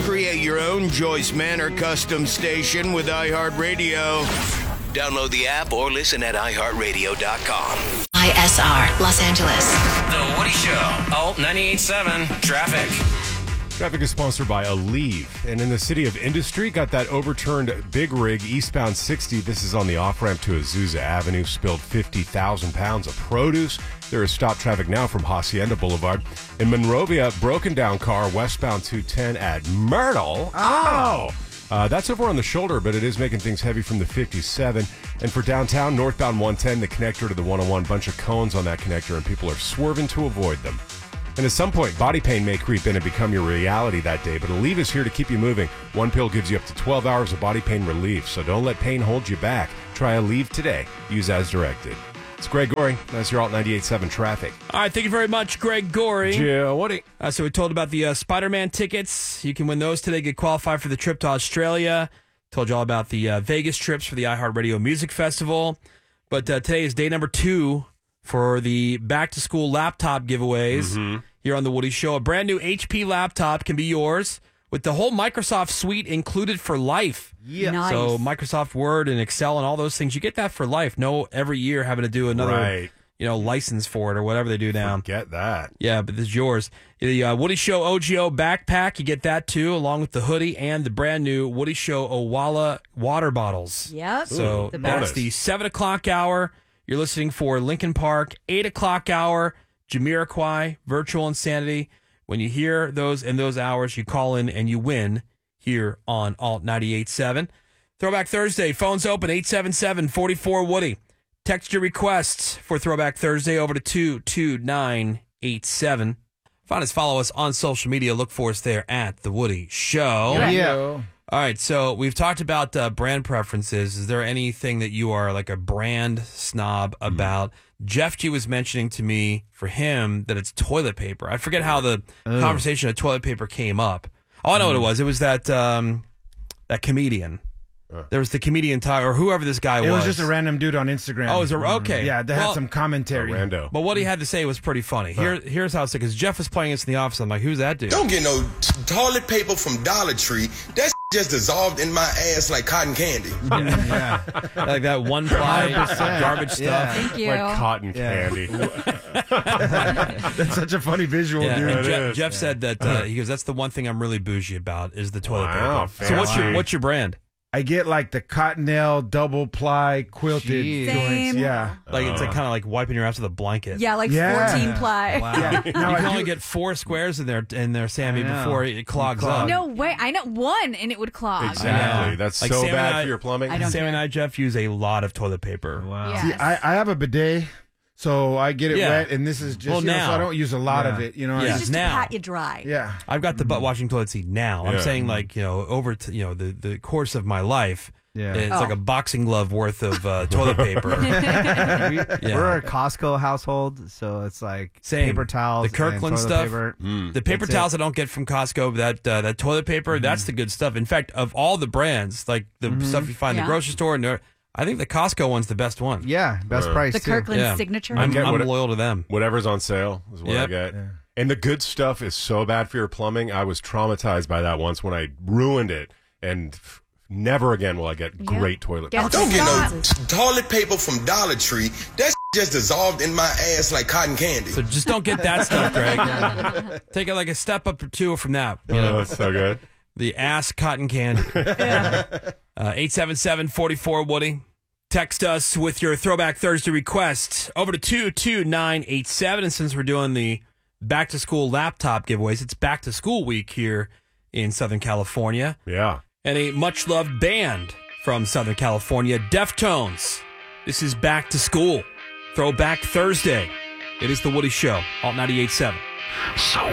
Create your own Joyce Manor custom station with iHeartRadio. Download the app or listen at iHeartRadio.com. ISR, Los Angeles. The Woody Show. Alt 98.7 Traffic. Traffic is sponsored by Aleve. And in the city of Industry, got that overturned big rig eastbound 60. This is on the off-ramp to Azusa Avenue. Spilled 50,000 pounds of produce. There is stop traffic now from Hacienda Boulevard. In Monrovia, broken down car westbound 210 at Myrtle. That's over on the shoulder, but it is making things heavy from the 57. And for downtown, northbound 110, the connector to the 101, bunch of cones on that connector, and people are swerving to avoid them. And at some point, body pain may creep in and become your reality that day, but Aleve is here to keep you moving. One pill gives you up to 12 hours of body pain relief, so don't let pain hold you back. Try Aleve today. Use as directed. It's Greg Gorey. That's your Alt 98.7 Traffic. All right, thank you very much, Greg Gorey. Yeah, Woody. So we told about the Spider-Man tickets. You can win those today, get qualified for the trip to Australia. Told you all about the Vegas trips for the iHeartRadio Music Festival. But today is day number 2 for the back-to-school laptop giveaways here on The Woody Show. A brand new HP laptop can be yours with the whole Microsoft suite included for life. Yeah. Nice. So Microsoft Word and Excel and all those things, you get that for life. No, every year having to do another license for it or whatever they do now. Get that. Yeah, but this is yours. The Woody Show OGO backpack, you get that too, along with the hoodie and the brand new Woody Show Owala water bottles. Yep. So the that's best. the 7 o'clock hour. You're listening for Linkin Park. 8 o'clock hour, Jamiroquai, Virtual Insanity. When you hear those in those hours, you call in and you win here on Alt 98.7. Throwback Thursday, phones open, 877-44-WOODY. Text your requests for Throwback Thursday over to 22987. Find us, follow us on social media. Look for us there at The Woody Show. Yeah. All right, so we've talked about brand preferences. Is there anything that you are like a brand snob about? Jeff G was mentioning to me, for him, that it's toilet paper. I forget how the conversation of toilet paper came up. Oh, I know what it was. It was that that comedian. There was the comedian Tyler, or whoever this guy was. It was just a random dude on Instagram. Oh, okay. Yeah, they had some commentary. Rando. But what he had to say was pretty funny. Here's how it's like, because Jeff was playing us in the office. I'm like, who's that dude? Don't get no toilet paper from Dollar Tree. That just dissolved in my ass like cotton candy. Yeah. Like that one-ply 100%. garbage stuff. Yeah. Thank you. Like cotton candy. That's such a funny visual, Yeah, dude. and Jeff said that he goes, that's the one thing I'm really bougie about is the toilet Wow, paper. So fancy. what's your brand? I get like the Cottonelle double ply quilted Jeez. joints. Same. Yeah. Like it's like kind of like wiping your ass with a blanket. Yeah, like Yeah. 14 ply. Yeah. You Now, can I only do- get 4 squares in there, Sammy, I know. before it clogs up. No way. I know one and it would clog. Exactly. That's Like so Sam and bad I- for your plumbing. I don't Sam care. and I, Jeff, use a lot of toilet paper. Wow. Yes. See, I have a bidet, so I get it Yeah. wet, and this is just, Well, so now. I don't use a lot of it. You know, Yeah. I It's just, just now. to pat you dry. yeah. I've got the butt washing toilet seat now. I'm Yeah. saying like, over the course of my life, Yeah. it's Oh. like a boxing glove worth of toilet paper. We're a Costco household, so it's like Same. paper towels, The Kirkland and toilet stuff. paper. The paper That's towels I don't get from Costco, but that toilet paper, that's the good stuff. In fact, of all the brands, like the stuff you find in Yeah. the grocery store, I think the Costco one's the best one. Yeah, best price The too. Kirkland Yeah. signature. I'm get what it- loyal to them. Whatever's on sale is what I Yep. get. And the good stuff is so bad for your plumbing. I was traumatized by that once when I ruined it. And never again will I get great toilet Get paper. Don't get no Wisconsin. toilet paper from Dollar Tree. That just dissolved in my ass like cotton candy. So just don't get that stuff, Greg. Take it like a step up or two from that. Oh, that's so good. The ass cotton candy. 877-44-WOODY. Text us with your Throwback Thursday request over to 22987. And since we're doing the back-to-school laptop giveaways, it's back-to-school week here in Southern California. Yeah. And a much-loved band from Southern California, Deftones. This is Back to School. Throwback Thursday. It is The Woody Show, Alt 98.7. So